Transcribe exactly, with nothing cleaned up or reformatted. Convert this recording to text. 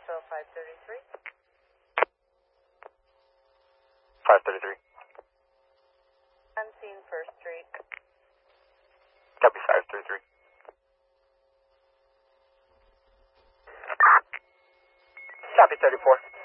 So five thirty-three. five thirty-three. Unseen First Street. Copy five thirty-three. Copy thirty-four.